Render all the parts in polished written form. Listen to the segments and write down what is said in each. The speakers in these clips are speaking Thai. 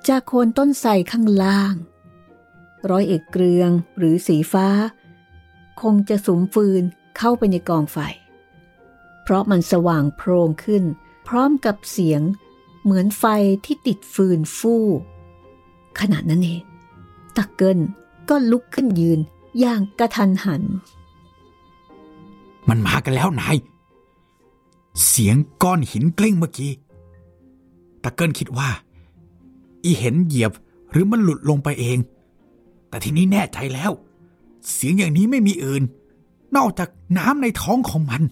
จากโคนต้นไทรข้างล่างร้อยเอกเกรืองหรือสีฟ้าคงจะสุมฟืนเข้าไปในกองไฟเพราะมันสว่างโพลงขึ้นพร้อมกับเสียงเหมือนไฟที่ติดฟืนฟู่ขณะนั้นเองตะเกิลก็ลุกขึ้นยืนอย่างกระทันหันมันมากันแล้วนายเสียงก้อนหินกลิ้งเมื่อกี้ตะเกิลคิดว่าอีเห็นเหยียบหรือมันหลุดลงไปเองแต่ทีนี้แน่ใจแล้วเสียงอย่างนี้ไม่มีอื่นนอกจากน้ำในท้องของมัน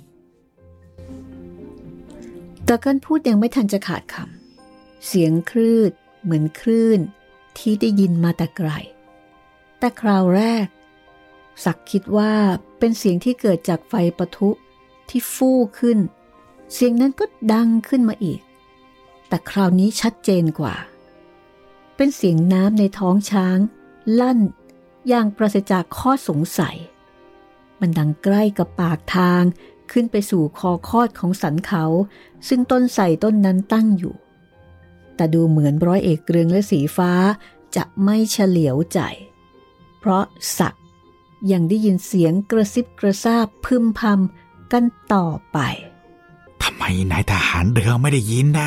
ตะเกิลพูดยังไม่ทันจะขาดคำเสียงคลืดเหมือนคลื่นที่ได้ยินมาแต่ไกลแต่คราวแรกศักดิ์คิดว่าเป็นเสียงที่เกิดจากไฟปะทุที่ฟู่ขึ้นเสียงนั้นก็ดังขึ้นมาอีกแต่คราวนี้ชัดเจนกว่าเป็นเสียงน้ำในท้องช้างลั่นอย่างปราศจากข้อสงสัยมันดังใกล้กับปากทางขึ้นไปสู่คอคอดของสันเขาซึ่งต้นไทรต้นนั้นตั้งอยู่แต่ดูเหมือนร้อยเอกเกรืองและสีฟ้าจะไม่เฉลียวใจเพราะศักดิ์ยังได้ยินเสียงกระซิบกระซาบพึมพำกันต่อไปทำไมนายทหารเรือไม่ได้ยินนะ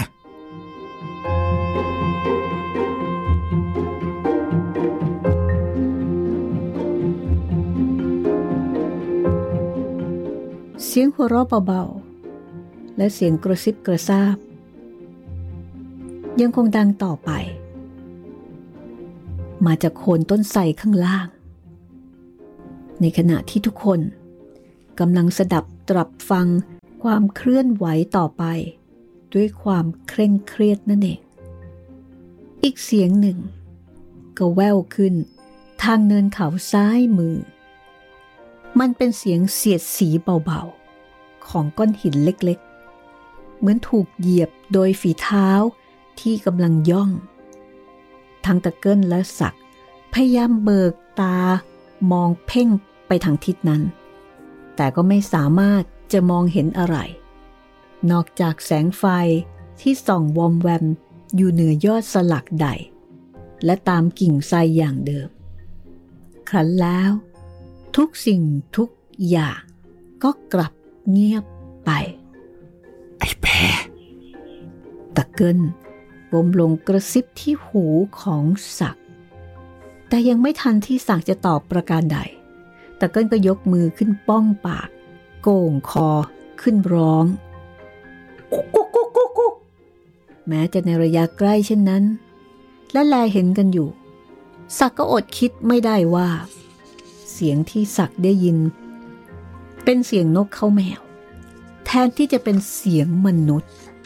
เสียงหัวเราะเบาๆและเสียงกระซิบกระซาบยังคงดังต่อไปมาจากโคนต้นไทรข้างล่างในขณะที่ทุกคนกำลังสดับตรับฟังความเคลื่อนไหวต่อไปด้วยความเคร่งเครียดนั่นเองอีกเสียงหนึ่งก็แว่วขึ้นทางเนินเขาซ้ายมือมันเป็นเสียงเสียดสีเบาๆของก้อนหินเล็กๆเหมือนถูกเหยียบโดยฝีเท้าที่กำลังย่องทั้งตะเกิลและศักดิ์พยายามเบิกตามองเพ่งไปทางทิศนั้นแต่ก็ไม่สามารถจะมองเห็นอะไรนอกจากแสงไฟที่ส่องวอมแวมอยู่เหนือยอดสลักใดและตามกิ่งไทรอย่างเดิมครั้นแล้วทุกสิ่งทุกอย่างก็กลับเงียบไปไอ้แพตะเกิลก้มลงกระซิบที่หูของศักดิ์แต่ยังไม่ทันที่ศักดิ์จะตอบประการใดตะเกิลก็ยกมือขึ้นป้องปากโก่งคอขึ้นร้องกุ๊กกุ๊กกุ๊กกุ๊กกุ๊กแม้จะในระยะใกล้เช่นนั้นและแลเห็นกันอยู่ศักดิ์ก็อดคิดไม่ได้ว่าเสียงที่ศักดิ์ได้ยินเป็นเสียงนกเขาแมวแทนที่จะเป็นเสียงมนุษย์